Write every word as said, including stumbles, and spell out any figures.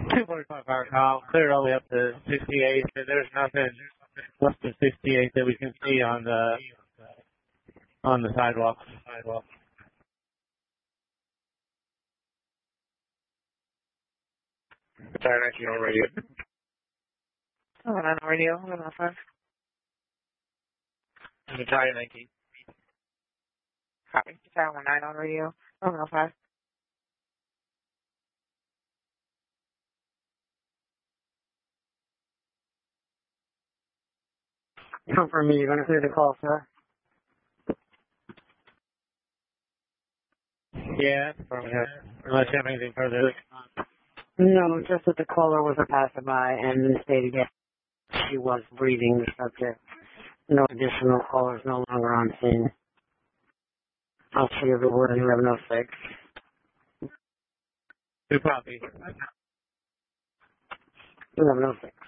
two forty-five hour call, clear all the way up to sixty-eight. There's nothing less than sixty-eight that we can see on the on the sidewalk. Sidewalk. Tower nineteen on radio. Oh, nine on radio. one oh five. Tower nineteen. Copy. Tower one nine on radio. one oh five. Confirm me, you're going to clear the call, sir? Yeah, unless you have anything further. No, just that the caller was a passerby and stated yes, she was breathing the subject. No additional callers, no longer on scene. I'll see you the word in eleven oh six. Two copy. eleven oh six.